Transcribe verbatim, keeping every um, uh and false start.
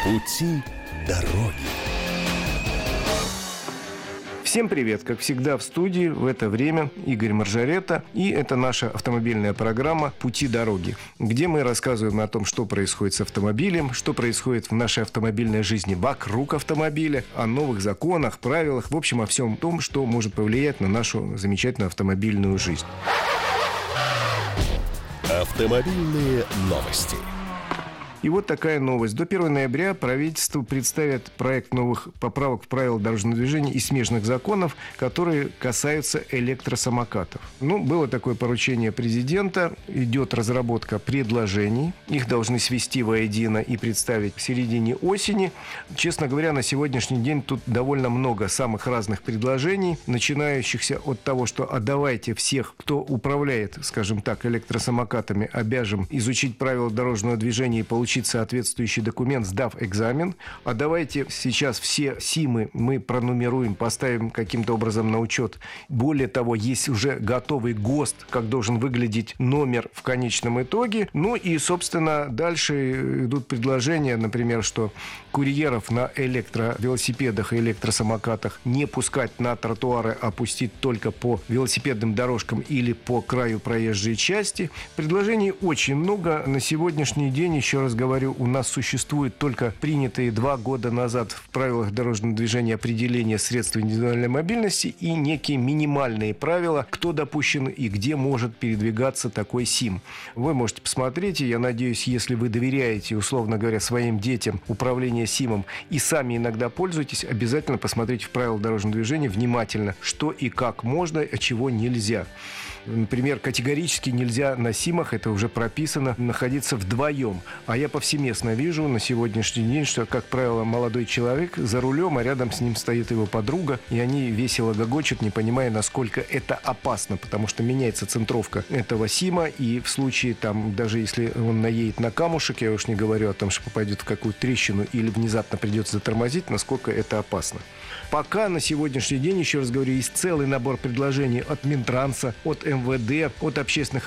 Пути дороги. Всем привет! Как всегда в студии в это время Игорь Маржарета. И это наша автомобильная программа «Пути дороги», где мы рассказываем о том, что происходит с автомобилем, что происходит в нашей автомобильной жизни вокруг автомобиля, о новых законах, правилах, в общем, о всем том, что может повлиять на нашу замечательную автомобильную жизнь. Автомобильные новости. И вот такая новость. До первого ноября правительство представит проект новых поправок в правила дорожного движения и смежных законов, которые касаются электросамокатов. Ну, было такое поручение президента. Идет разработка предложений. Их должны свести воедино и представить в середине осени. Честно говоря, на сегодняшний день тут довольно много самых разных предложений, начинающихся от того, что а давайте всех, кто управляет, скажем так, электросамокатами, обяжем изучить правила дорожного движения и получить соответствующий документ, сдав экзамен. А давайте сейчас все СИМы мы пронумеруем, поставим каким-то образом на учет. Более того, есть уже готовый ГОСТ, как должен выглядеть номер в конечном итоге. Ну и, собственно, дальше идут предложения, например, что курьеров на электровелосипедах и электросамокатах не пускать на тротуары, а пустить только по велосипедным дорожкам или по краю проезжей части. Предложений очень много. На сегодняшний день, еще раз говорю, у нас существуют только принятые два года назад в правилах дорожного движения определения средств индивидуальной мобильности и некие минимальные правила, кто допущен и где может передвигаться такой СИМ. Вы можете посмотреть, и я надеюсь, если вы доверяете, условно говоря, своим детям управление СИМом и сами иногда пользуетесь, обязательно посмотрите в правила дорожного движения внимательно, что и как можно, а чего нельзя. Например, категорически нельзя на СИМах, это уже прописано, находиться вдвоем. А я повсеместно вижу на сегодняшний день, что, как правило, молодой человек за рулем, а рядом с ним стоит его подруга, и они весело гогочут, не понимая, насколько это опасно, потому что меняется центровка этого СИМа, и в случае, там, даже если он наедет на камушек, я уж не говорю о том, что попадет в какую-то трещину или внезапно придется затормозить, насколько это опасно. Пока на сегодняшний день, еще раз говорю, есть целый набор предложений от Минтранса, от эм вэ дэ, от общественных